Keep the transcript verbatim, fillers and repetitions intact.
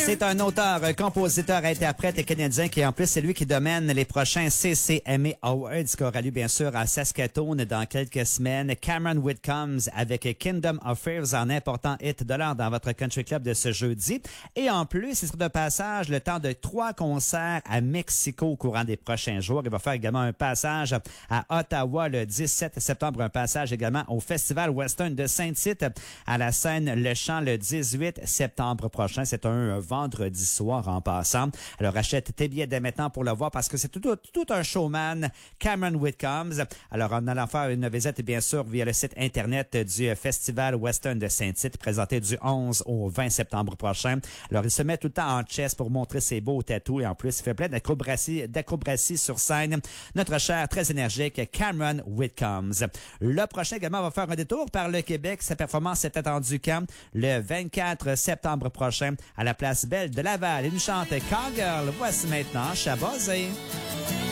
C'est un auteur, un compositeur, interprète canadien qui, en plus, c'est lui qui domine les prochains C C M A Awards qui aura lieu, bien sûr, à Saskatoon dans quelques semaines. Cameron Whitcombs avec Kingdom of Fears, un important hit de l'heure dans votre country club de ce jeudi. Et en plus, c'est sur de passage le temps de trois concerts à Mexico au courant des prochains jours. Il va faire également un passage à Ottawa le dix-sept septembre, un passage également au Festival Western de Saint-Tite à la scène Le Champ le dix-huit septembre prochain. C'est un vendredi soir en passant. Alors achète tes billets dès maintenant pour le voir parce que c'est tout, tout, tout un showman, Cameron Whitcombs. Alors en allant faire une visite bien sûr via le site internet du Festival Western de Saint-Tite présenté du onze au vingt septembre prochain. Alors il se met tout le temps en chest pour montrer ses beaux tatous et en plus il fait plein d'acrobaties, d'acrobaties sur scène. Notre cher, très énergique Cameron Whitcombs. Le prochain également va faire un détour par le Québec. Sa performance est attendue quand? Le vingt-quatre septembre prochain à la place Belle de Laval. Il nous chante Cowgirl. Voici maintenant Chabazé.